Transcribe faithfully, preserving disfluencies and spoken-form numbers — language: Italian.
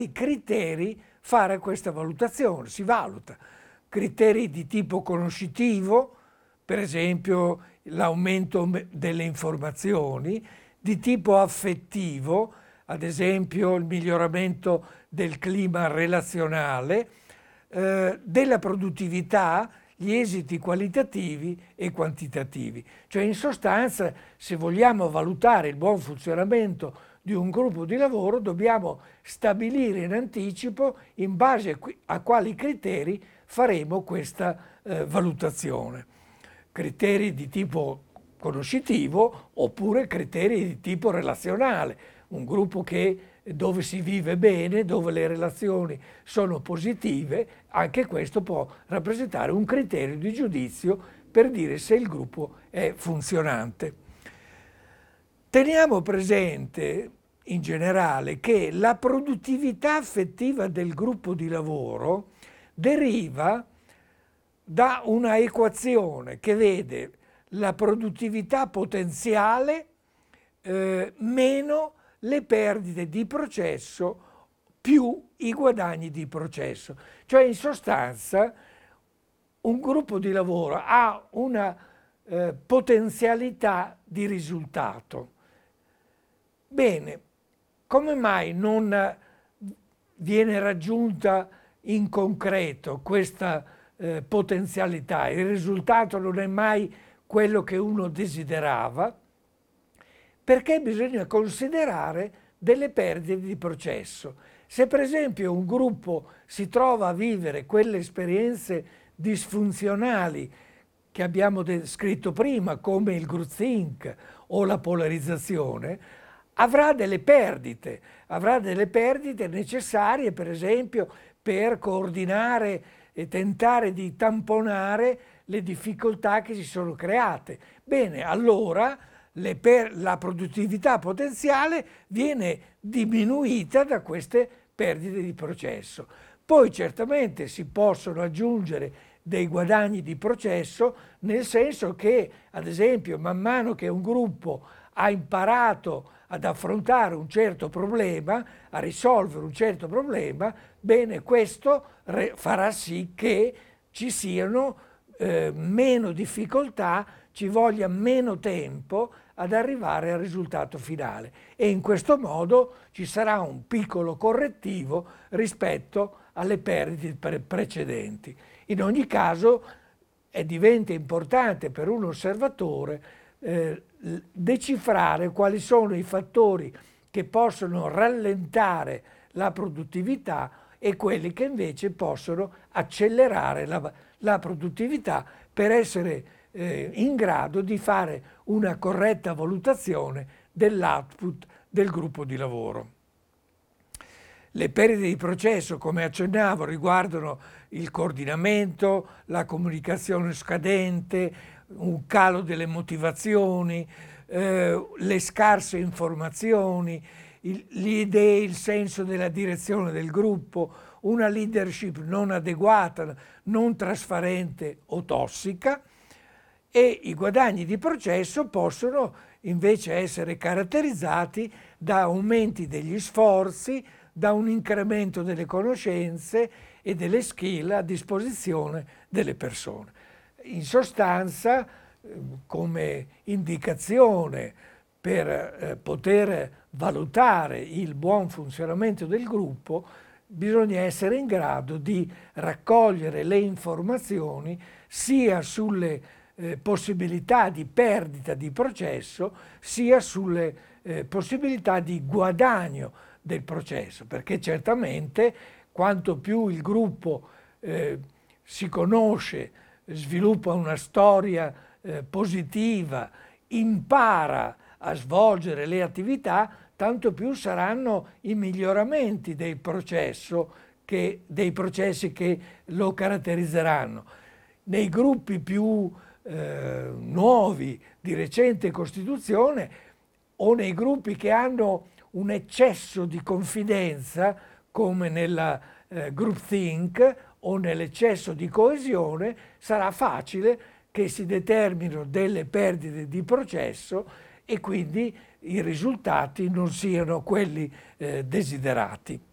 i criteri fare questa valutazione. Si valuta criteri di tipo conoscitivo, per esempio l'aumento delle informazioni, di tipo affettivo, ad esempio il miglioramento del clima relazionale, eh, della produttività, gli esiti qualitativi e quantitativi. Cioè, in sostanza, se vogliamo valutare il buon funzionamento di un gruppo di lavoro, dobbiamo stabilire in anticipo in base a quali criteri faremo questa eh, valutazione. Criteri di tipo conoscitivo oppure criteri di tipo relazionale. Un gruppo che, dove si vive bene, dove le relazioni sono positive, anche questo può rappresentare un criterio di giudizio per dire se il gruppo è funzionante. Teniamo presente in generale che la produttività affettiva del gruppo di lavoro deriva da una equazione che vede la produttività potenziale eh, meno le perdite di processo più i guadagni di processo. Cioè, in sostanza, un gruppo di lavoro ha una eh, potenzialità di risultato. Bene, come mai non viene raggiunta in concreto questa eh, potenzialità? Il risultato non è mai quello che uno desiderava, perché bisogna considerare delle perdite di processo. Se per esempio un gruppo si trova a vivere quelle esperienze disfunzionali che abbiamo descritto prima, come il groupthink o la polarizzazione, avrà delle perdite, avrà delle perdite necessarie, per esempio, per coordinare e tentare di tamponare le difficoltà che si sono create. Bene, allora le per, la produttività potenziale viene diminuita da queste perdite di processo. Poi certamente si possono aggiungere dei guadagni di processo, nel senso che, ad esempio, man mano che un gruppo ha imparato ad affrontare un certo problema, a risolvere un certo problema, bene, questo farà sì che ci siano eh, meno difficoltà, ci voglia meno tempo ad arrivare al risultato finale, e in questo modo ci sarà un piccolo correttivo rispetto alle perdite precedenti. In ogni caso è, diventa importante per un osservatore eh, decifrare quali sono i fattori che possono rallentare la produttività e quelli che invece possono accelerare la, la produttività per essere eh, in grado di fare una corretta valutazione dell'output del gruppo di lavoro. Le perdite di processo, come accennavo, riguardano il coordinamento, la comunicazione scadente, un calo delle motivazioni, eh, le scarse informazioni, il, le idee, il senso della direzione del gruppo, una leadership non adeguata, non trasparente o tossica, e i guadagni di processo possono invece essere caratterizzati da aumenti degli sforzi, da un incremento delle conoscenze e delle skill a disposizione delle persone. In sostanza, come indicazione per eh, poter valutare il buon funzionamento del gruppo, bisogna essere in grado di raccogliere le informazioni sia sulle eh, possibilità di perdita di processo, sia sulle eh, possibilità di guadagno del processo, perché certamente quanto più il gruppo eh, si conosce, sviluppa una storia eh, positiva, impara a svolgere le attività, tanto più saranno i miglioramenti del processo che, dei processi che lo caratterizzeranno. Nei gruppi più eh, nuovi, di recente costituzione, o nei gruppi che hanno un eccesso di confidenza, come nella eh, groupthink o nell'eccesso di coesione, sarà facile che si determinino delle perdite di processo e quindi i risultati non siano quelli eh, desiderati.